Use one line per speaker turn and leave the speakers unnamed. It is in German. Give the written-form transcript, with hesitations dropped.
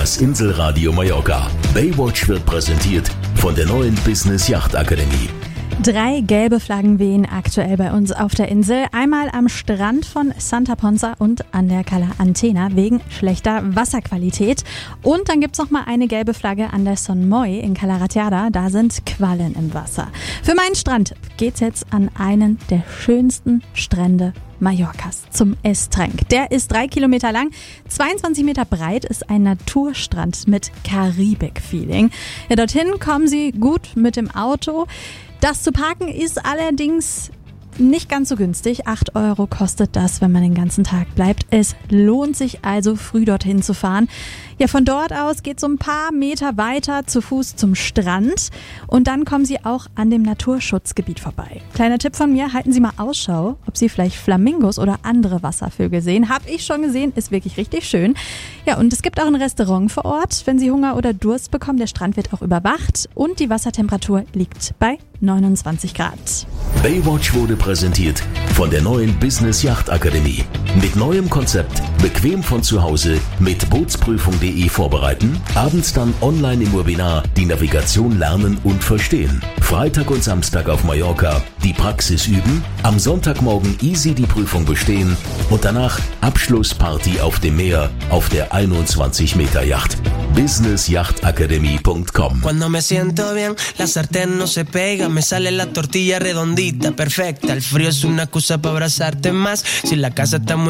Das Inselradio Mallorca. Baywatch wird präsentiert von der neuen Business Yacht Akademie.
3 gelbe Flaggen wehen aktuell bei uns auf der Insel. Einmal am Strand von Santa Ponsa und an der Cala Antena wegen schlechter Wasserqualität. Und dann gibt's noch mal eine gelbe Flagge an der Son Moy in Cala Ratjada. Da sind Quallen im Wasser. Für meinen Strand geht's jetzt an einen der schönsten Strände Mallorcas, zum Estrenc. Der ist 3 Kilometer lang, 22 Meter breit, ist ein Naturstrand mit Karibik-Feeling. Ja, dorthin kommen Sie gut mit dem Auto. Das zu parken ist allerdings nicht ganz so günstig. 8 Euro kostet das, wenn man den ganzen Tag bleibt. Es lohnt sich also, früh dorthin zu fahren. Ja, von dort aus geht so ein paar Meter weiter zu Fuß zum Strand und dann kommen Sie auch an dem Naturschutzgebiet vorbei. Kleiner Tipp von mir, halten Sie mal Ausschau, ob Sie vielleicht Flamingos oder andere Wasservögel sehen. Hab ich schon gesehen, ist wirklich richtig schön. Ja, und es gibt auch ein Restaurant vor Ort, wenn Sie Hunger oder Durst bekommen. Der Strand wird auch überwacht und die Wassertemperatur liegt bei 29 Grad.
Baywatch wurde präsentiert von der neuen Business Yacht Akademie. Mit neuem Konzept, bequem von zu Hause, mit Bootsprüfung.de vorbereiten, abends dann online im Webinar die Navigation lernen und verstehen. Freitag und Samstag auf Mallorca die Praxis üben, am Sonntagmorgen easy die Prüfung bestehen und danach Abschlussparty auf dem Meer auf der 21 Meter Yacht. businessyachtacademy.com.
Cuando me siento bien, la sartén no se pega, me sale la tortilla redondita, perfecta. El frío es una excusa para abrazarte más. Si la casa está muy